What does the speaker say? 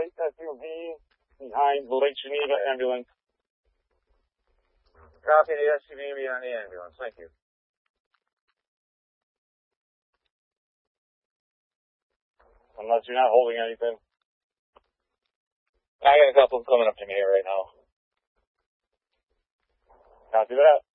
light SUV behind the Lake Geneva ambulance. Copy the SUV behind the ambulance. Thank you. Unless you're not holding anything. I got a couple coming up to me right now. Copy that.